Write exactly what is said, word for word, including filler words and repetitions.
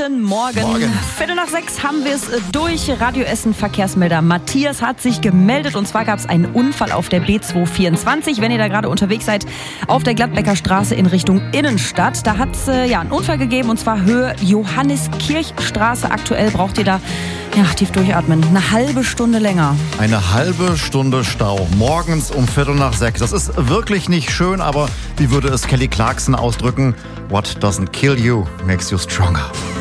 Guten Morgen. Morgen. Viertel nach sechs haben wir es durch. Radio Essen Verkehrsmelder Matthias hat sich gemeldet. Und zwar gab es einen Unfall auf der B zweihundertvierundzwanzig. Wenn ihr da gerade unterwegs seid, auf der Gladbecker Straße in Richtung Innenstadt. Da hat es äh, ja, einen Unfall gegeben, und zwar Höhe Johanniskirchstraße. Aktuell braucht ihr da ja, tief durchatmen. Eine halbe Stunde länger. Eine halbe Stunde Stau. Morgens um Viertel nach sechs. Das ist wirklich nicht schön, aber wie würde es Kelly Clarkson ausdrücken? What doesn't kill you makes you stronger.